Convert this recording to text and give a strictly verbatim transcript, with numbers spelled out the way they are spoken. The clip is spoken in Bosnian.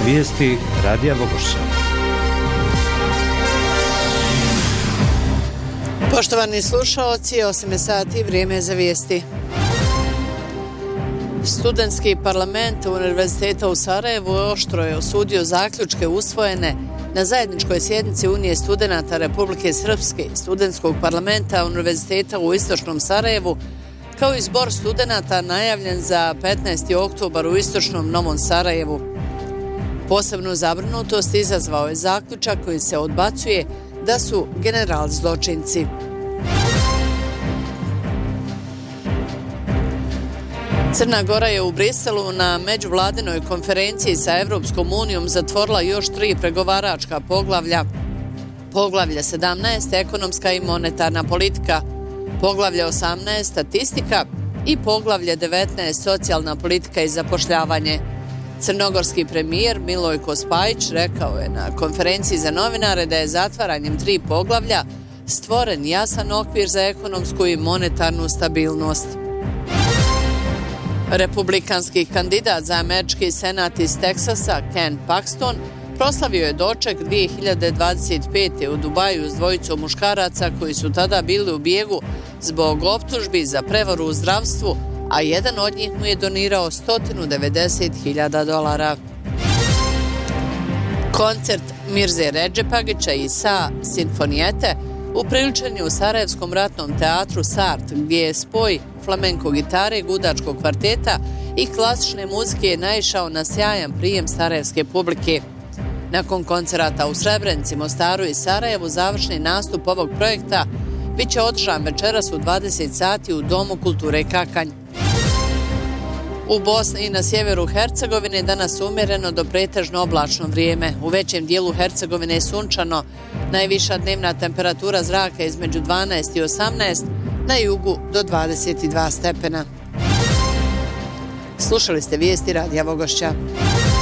Vijesti Radija Vogošća. Poštovani slušaoci, osam je sati, vrijeme je za vijesti. Studentski parlament Univerziteta u Sarajevu oštro je osudio zaključke usvojene na zajedničkoj sjednici Unije studenata Republike Srpske i Studentskog parlamenta Univerziteta u Istočnom Sarajevu, kao i zbor studenata najavljen za petnaesti oktobar u Istočnom Novom Sarajevu. Posebnu zabrinutost izazvao je zaključak koji se odbacuje da su general zločinci. Crna Gora je u Briselu na međuvladinoj konferenciji sa Evropskom unijom zatvorila još tri pregovaračka poglavlja. Poglavlje sedamnaest ekonomska i monetarna politika, poglavlje osamnaest statistika i poglavlje devetnaest socijalna politika i zapošljavanje. Crnogorski premijer Milojko Spajić rekao je na konferenciji za novinare da je zatvaranjem tri poglavlja stvoren jasan okvir za ekonomsku i monetarnu stabilnost. Republikanski kandidat za američki senat iz Teksasa, Ken Paxton, proslavio je doček dvije hiljade dvadeset pete. u Dubaju s dvojicom muškaraca koji su tada bili u bijegu zbog optužbi za prevaru u zdravstvu, a jedan od njih mu je donirao sto devedeset hiljada dolara. Koncert Mirze Redžepagića i Sa Sinfonijete upriličen je u Sarajevskom ratnom teatru Sart, gdje je spoj flamenko gitare, gudačkog kvarteta i klasične muzike naišao na sjajan prijem sarajevske publike. Nakon koncerata u Srebrenici, Mostaru i Sarajevu, završni nastup ovog projekta bit će održan večeras u dvadeset sati u Domu kulture Kakanj. U Bosni i na sjeveru Hercegovine danas umjereno do pretežno oblačno vrijeme. U većem dijelu Hercegovine je sunčano, najviša dnevna temperatura zraka između dvanaest i osamnaest, na jugu do dvadeset dva stepena. Slušali ste vijesti Radija Vogošća.